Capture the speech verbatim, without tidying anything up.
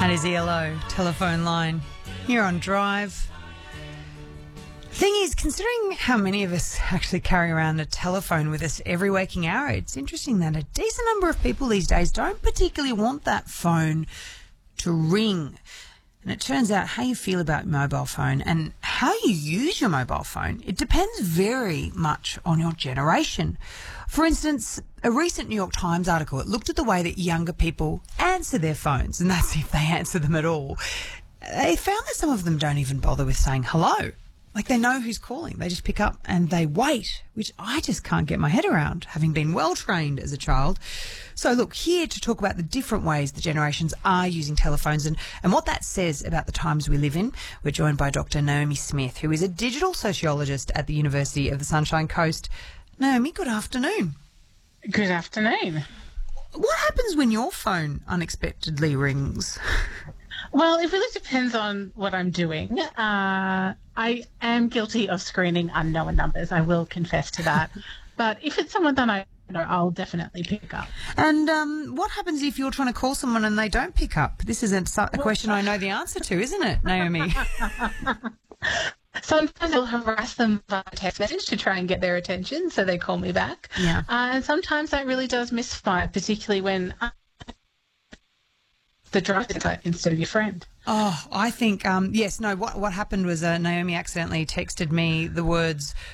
That is E L O, Telephone Line, here on Drive. Thing is, considering how many of us actually carry around a telephone with us every waking hour, it's interesting that a decent number of people these days don't particularly want that phone to ring. And it turns out how you feel about your mobile phone and how you use your mobile phone, it depends very much on your generation. For instance, a recent New York Times article, it looked at the way that younger people answer their phones, and that's if they answer them at all. They found that some of them don't even bother with saying hello. Like, they know who's calling. They just pick up and they wait, which I just can't get my head around, having been well trained as a child. So, look, here to talk about the different ways the generations are using telephones and, and what that says about the times we live in, we're joined by Doctor Naomi Smith, who is a digital sociologist at the University of the Sunshine Coast. Naomi, good afternoon. Good afternoon. What happens when your phone unexpectedly rings? Well, it really depends on what I'm doing. Uh, I am guilty of screening unknown numbers. I will confess to that. But if it's someone that I know, I'll definitely pick up. And um, what happens if you're trying to call someone and they don't pick up? This is a, a question I know the answer to, isn't it, Naomi? Sometimes I'll harass them via text message to try and get their attention, so they call me back. Yeah. Uh, and sometimes that really does misfire, particularly when uh, the driver instead of your friend. Oh, I think, um, yes, no, what what happened was uh, Naomi accidentally texted me the words